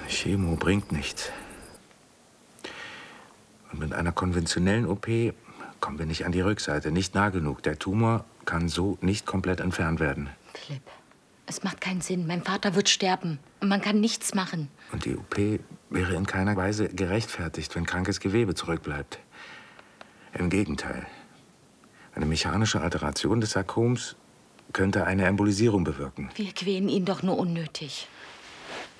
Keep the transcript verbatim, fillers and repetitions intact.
Chemo bringt nichts. Und mit einer konventionellen O P kommen wir nicht an die Rückseite, nicht nah genug. Der Tumor kann so nicht komplett entfernt werden. Philipp, es macht keinen Sinn. Mein Vater wird sterben und man kann nichts machen. Und die O P wäre in keiner Weise gerechtfertigt, wenn krankes Gewebe zurückbleibt. Im Gegenteil. Eine mechanische Alteration des Sarkoms könnte eine Embolisierung bewirken. Wir quälen ihn doch nur unnötig.